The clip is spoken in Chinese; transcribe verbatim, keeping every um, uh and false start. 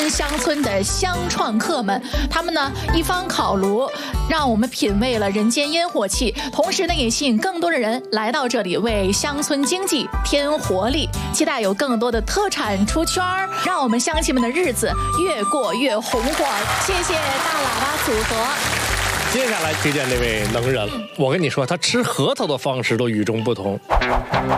乡村的乡创客们，他们呢一方烤炉，让我们品味了人间烟火气，同时呢也吸引更多的人来到这里，为乡村经济添活力。期待有更多的特产出圈儿，让我们乡亲们的日子越过越红火。谢谢大喇叭组合。 接下来推荐这位能人，我跟你说，他吃核桃的方式都与众不同。